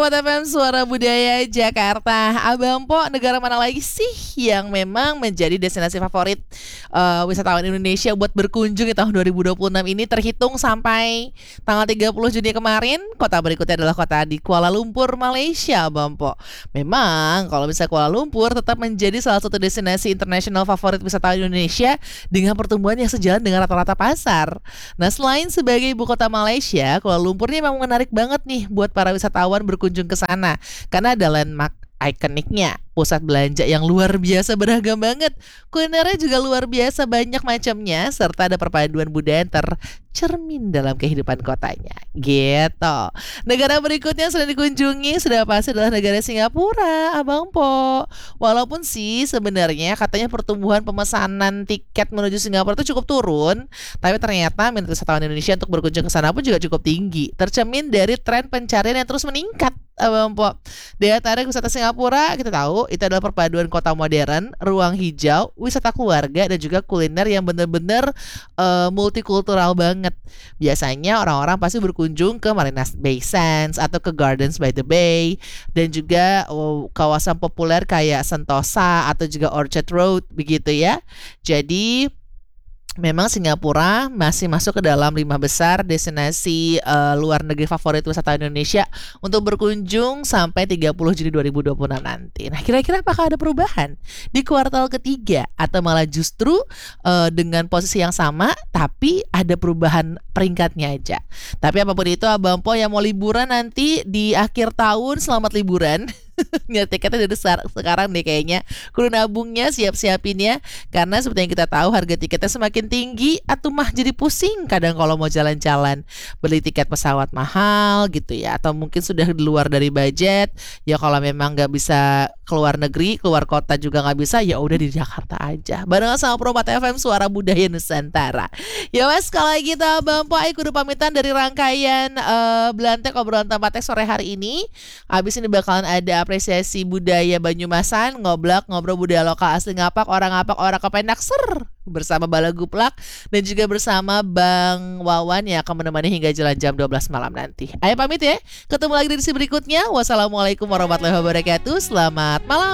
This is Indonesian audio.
Buat FM Suara Budaya Jakarta. Abang Po, negara mana lagi sih yang memang menjadi destinasi favorit wisatawan Indonesia buat berkunjung di tahun 2026 ini? Terhitung sampai tanggal 30 Juni kemarin, kota berikutnya adalah kota di Kuala Lumpur, Malaysia, Abang Po. Memang kalau bisa Kuala Lumpur tetap menjadi salah satu destinasi internasional favorit wisatawan Indonesia dengan pertumbuhan yang sejalan dengan rata-rata pasar. Nah, selain sebagai ibu kota Malaysia, Kuala Lumpur ini memang menarik banget nih buat para wisatawan berkunjung ke sana karena ada landmark ikoniknya, pusat belanja yang luar biasa beragam banget, kulinernya juga luar biasa banyak macamnya, serta ada perpaduan budaya yang tercermin dalam kehidupan kotanya gitu. Negara berikutnya sudah dikunjungi sudah pasti adalah negara Singapura, Abang Po. Walaupun sih sebenarnya katanya pertumbuhan pemesanan tiket menuju Singapura itu cukup turun, tapi ternyata minat wisatawan Indonesia untuk berkunjung ke sana pun juga cukup tinggi, tercermin dari tren pencarian yang terus meningkat, Abang Po. Daya tarik wisata Singapura kita tahu itu adalah perpaduan kota modern, ruang hijau, wisata keluarga, dan juga kuliner yang benar-benar multikultural banget. Biasanya orang-orang pasti berkunjung ke Marina Bay Sands atau ke Gardens by the Bay, dan juga kawasan populer kayak Sentosa atau juga Orchard Road begitu ya. Jadi memang Singapura masih masuk ke dalam 5 besar destinasi luar negeri favorit wisatawan Indonesia untuk berkunjung sampai 30 Juni 2026 nanti. Nah, kira-kira apakah ada perubahan di kuartal ketiga atau malah justru dengan posisi yang sama tapi ada perubahan peringkatnya aja. Tapi apapun itu, Abang Po yang mau liburan nanti di akhir tahun, selamat liburan. Nyari tiketnya dari sekarang deh kayaknya. Kudu nabungnya, siap-siapin ya. Karena seperti yang kita tahu harga tiketnya semakin tinggi, atau mah jadi pusing kadang kalau mau jalan-jalan. Beli tiket pesawat mahal gitu ya, atau mungkin sudah di luar dari budget. Ya kalau memang gak bisa keluar negeri, keluar kota juga gak bisa, ya udah di Jakarta aja. Barengan sama Pro 4 FM Suara Budaya Nusantara. Ya mas, kalau gitu Bang Po, aku udah pamitan dari rangkaian Belantek obrolan Tampatek sore hari ini. Habis ini bakalan ada apresiasi budaya Banyumasan, ngobrol budaya lokal asli ngapak orang kepenak ser bersama Bala Guplak, dan juga bersama Bang Wawan yang akan menemani hingga jalan jam 12 malam nanti. Ayo pamit ya, ketemu lagi di edisi berikutnya. Wassalamualaikum warahmatullahi wabarakatuh. Selamat malam.